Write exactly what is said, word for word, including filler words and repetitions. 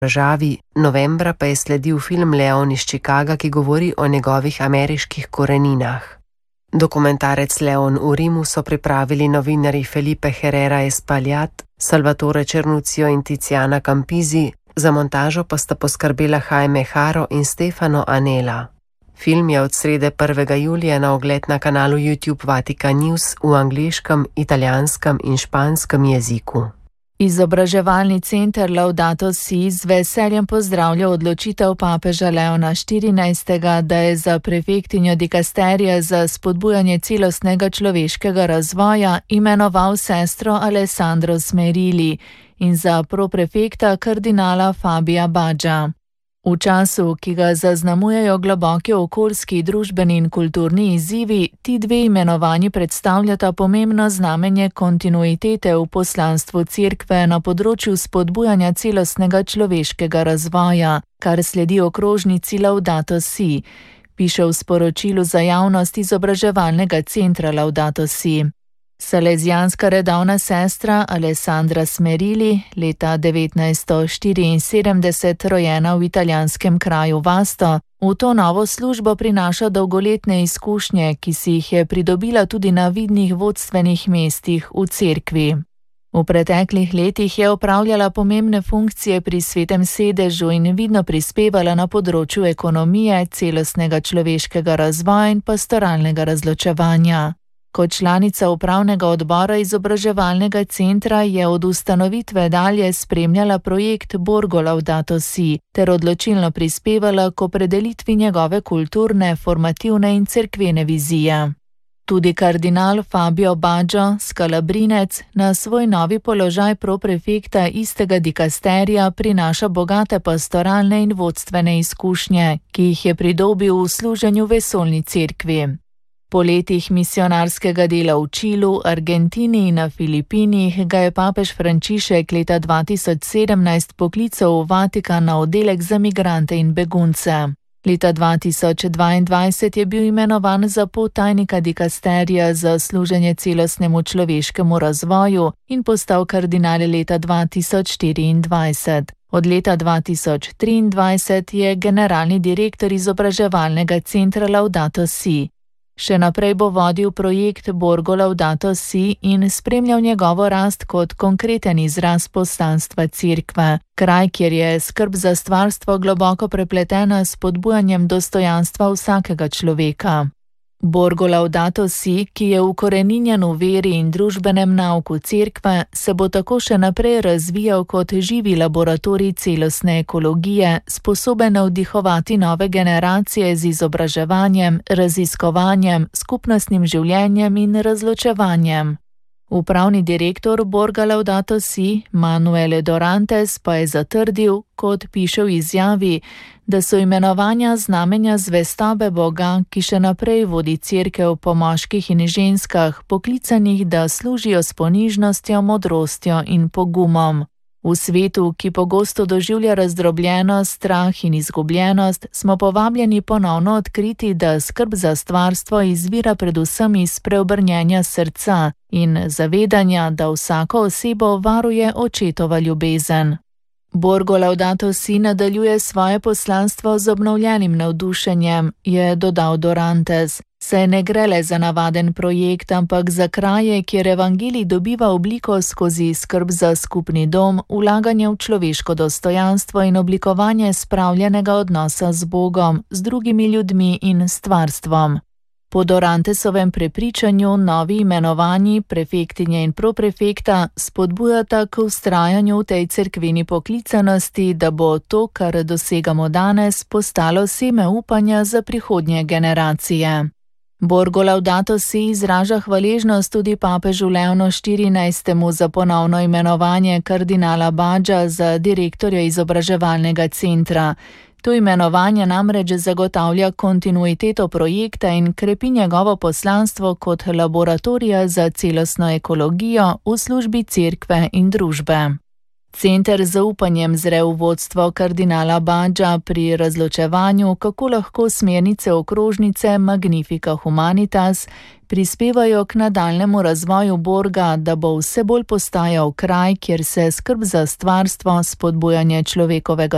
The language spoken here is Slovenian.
državi, novembra pa je sledil film Leon iz Chicaga, ki govori o njegovih ameriških koreninah. Dokumentarec Leon v Rimu so pripravili novinarji Felipe Herrera Espaillat, Salvatore Cernuccio in Tiziana Campisi, za montažo pa sta poskrbela Jaime Haro in Stefano Anela. Film je od srede prvega julija na ogled na kanalu YouTube Vatican News v angleškem, italijanskem in španskem jeziku. Izobraževalni center Laudato Si z veseljem pozdravlja odločitev papeža Leona štirinajstega, da je za prefektinjo dikasterija za spodbujanje celostnega človeškega razvoja imenoval sestro Alessandro Smerili in za proprefekta kardinala Fabia Baggia. V času, ki ga zaznamujejo globoki okoljski, družbeni in kulturni izzivi, ti dve imenovanji predstavljata pomembno znamenje kontinuitete v poslanstvu Cerkve na področju spodbujanja celostnega človeškega razvoja, kar sledi okrožnici Laudato Si, piše v sporočilu za javnost izobraževalnega centra Laudato Si. Salezijanska redovna sestra Alessandra Smerili, leta devetnajststo štiriinsedemdeset rojena v italijanskem kraju Vasto, v to novo službo prinaša dolgoletne izkušnje, ki si jih je pridobila tudi na vidnih vodstvenih mestih v Cerkvi. V preteklih letih je opravljala pomembne funkcije pri Svetem sedežu in vidno prispevala na področju ekonomije, celostnega človeškega razvoja in pastoralnega razločevanja. Kot članica upravnega odbora izobraževalnega centra je od ustanovitve dalje spremljala projekt Borgo Laudato Si ter odločilno prispevala k opredelitvi njegove kulturne, formativne in cerkvene vizije. Tudi kardinal Fabio Baggio, skalabrinec, na svoj novi položaj proprefekta istega dikasterija prinaša bogate pastoralne in vodstvene izkušnje, ki jih je pridobil v služenju vesoljni cerkvi. Po letih misionarskega dela v Čilu, Argentini in na Filipinih ga je papež Frančišek leta dva tisoč sedemnajst poklical v Vatikan na oddelek za migrante in begunce. Leta dva tisoč dvaindvajset je bil imenovan za podtajnika dikasterija za služenje celostnemu človeškemu razvoju in postal kardinal leta dva tisoč štiriindvajset. Od leta dva tisoč triindvajset je generalni direktor izobraževalnega centra Laudato Si. Še naprej bo vodil projekt Borgo Laudato Si in spremljal njegovo rast kot konkreten izraz poslanstva Cerkve, kraj, kjer je skrb za stvarstvo globoko prepletena s spodbujanjem dostojanstva vsakega človeka. Borgo Laudato Si, ki je ukoreninjen v veri in družbenem nauku Cerkve, se bo tako še naprej razvijal kot živi laboratorij celostne ekologije, sposoben navdihovati nove generacije z izobraževanjem, raziskovanjem, skupnostnim življenjem in razločevanjem. Upravni direktor Borga Laudato Si, Manuele Dorantes, pa je zatrdil, kot piše v izjavi, da so imenovanja znamenja zvestobe Boga, ki še naprej vodi Cerkev po moških in ženskah, poklicanih, da služijo s ponižnostjo, modrostjo in pogumom. V svetu, ki pogosto doživlja razdrobljenost, strah in izgubljenost, smo povabljeni ponovno odkriti, da skrb za stvarstvo izvira predvsem iz preobrnjenja srca in zavedanja, da vsako osebo varuje očetova ljubezen. Borgo Laudato Si nadaljuje svoje poslanstvo z obnovljenim navdušenjem, je dodal Dorantes. Saj ne gre le za navaden projekt, ampak za kraje, kjer evangelij dobiva obliko skozi skrb za skupni dom, vlaganje v človeško dostojanstvo in oblikovanje spravljenega odnosa z Bogom, z drugimi ljudmi in stvarstvom. Po Dorantesovem prepričanju novi imenovanji prefektinje in proprefekta spodbujata k vztrajanju v tej cerkveni poklicanosti, da bo to, kar dosegamo danes, postalo seme upanja za prihodnje generacije. Borgo Laudato Si izraža hvaležnost tudi papežu Leonu štirinajstemu za ponovno imenovanje kardinala Baggia za direktorja izobraževalnega centra. To imenovanje namreč zagotavlja kontinuiteto projekta in krepi njegovo poslanstvo kot laboratorija za celostno ekologijo v službi Cerkve in družbe. Center z zaupanjem zre v vodstvo kardinala Baggia pri razločevanju, kako lahko smernice okrožnice Magnifica Humanitas prispevajo k nadaljnemu razvoju Borga, da bo vse bolj postajal kraj, kjer se skrb za stvarstvo, spodbujanje človekovega